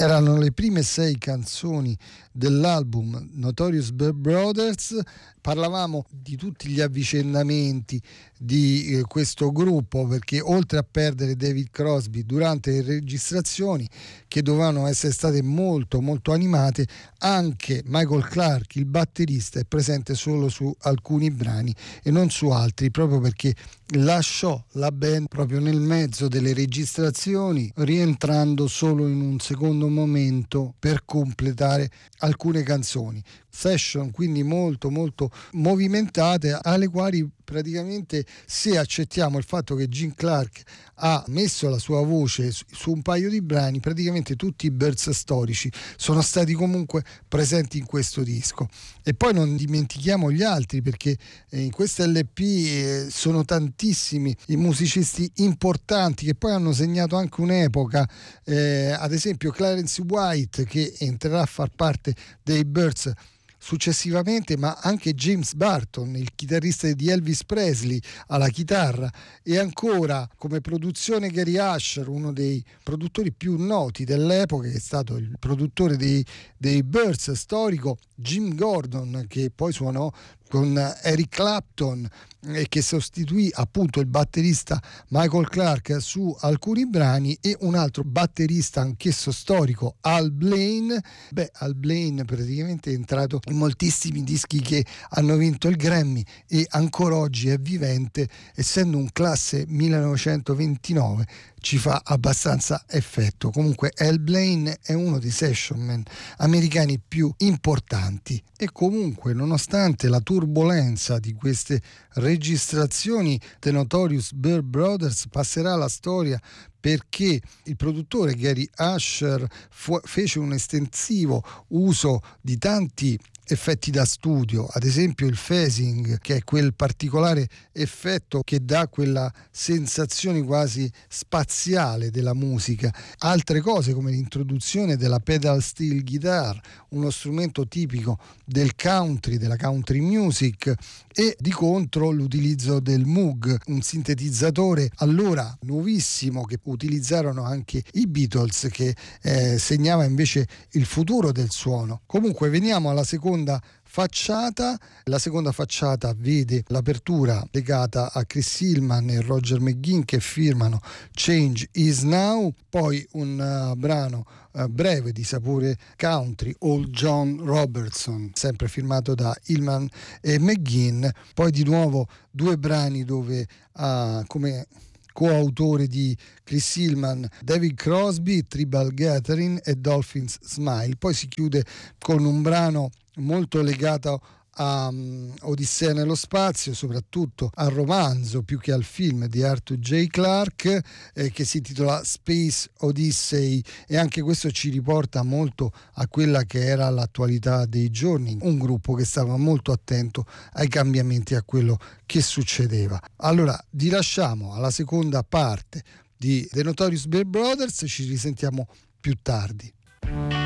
Erano le prime 6 canzoni dell'album Notorious Big Brothers. Parlavamo di tutti gli avvicendamenti di questo gruppo, perché oltre a perdere David Crosby durante le registrazioni, che dovevano essere state molto molto animate, anche Michael Clarke, il batterista, è presente solo su alcuni brani e non su altri, proprio perché lasciò la band proprio nel mezzo delle registrazioni, rientrando solo in un secondo momento per completare alcune canzoni. Session quindi molto molto movimentate, alle quali praticamente, se accettiamo il fatto che Gene Clark ha messo la sua voce su un paio di brani, praticamente tutti i Byrds storici sono stati comunque presenti in questo disco. E poi non dimentichiamo gli altri, perché in questo LP sono tantissimi i musicisti importanti che poi hanno segnato anche un'epoca, ad esempio Clarence White, che entrerà a far parte dei Byrds successivamente, ma anche James Burton, il chitarrista di Elvis Presley, alla chitarra, e ancora come produzione Gary Asher, uno dei produttori più noti dell'epoca, che è stato il produttore dei Byrds storico, Jim Gordon, che poi suonò con Eric Clapton e che sostituì appunto il batterista Michael Clarke su alcuni brani, e un altro batterista anch'esso storico, Al Blaine. Al Blaine praticamente è entrato in moltissimi dischi che hanno vinto il Grammy e ancora oggi è vivente, essendo un classe 1929 ci fa abbastanza effetto. Comunque Al Blaine è uno dei session man americani più importanti, e comunque nonostante la turbolenza di queste registrazioni, The Notorious Big Brothers passerà alla storia perché il produttore Gary Asher fece un estensivo uso di tanti effetti da studio, ad esempio il phasing, che è quel particolare effetto che dà quella sensazione quasi spaziale della musica. Altre cose come l'introduzione della pedal steel guitar, uno strumento tipico del country, della country music, e di contro l'utilizzo del Moog, un sintetizzatore allora nuovissimo che utilizzarono anche i Beatles, che segnava invece il futuro del suono. Comunque veniamo alla seconda facciata. La seconda facciata vede l'apertura legata a Chris Hillman e Roger McGuinn, che firmano Change Is Now, poi un brano breve di sapore country, Old John Robertson, sempre firmato da Hillman e McGuinn, poi di nuovo due brani dove come coautore di Chris Hillman, David Crosby, Tribal Gathering e Dolphins Smile. Poi si chiude con un brano molto legato a Odissea nello spazio, soprattutto al romanzo più che al film di Arthur J. Clarke, che si intitola Space Odyssey, e anche questo ci riporta molto a quella che era l'attualità dei giorni, un gruppo che stava molto attento ai cambiamenti, a quello che succedeva. Allora vi lasciamo alla seconda parte di The Notorious Big Brothers, ci risentiamo più tardi.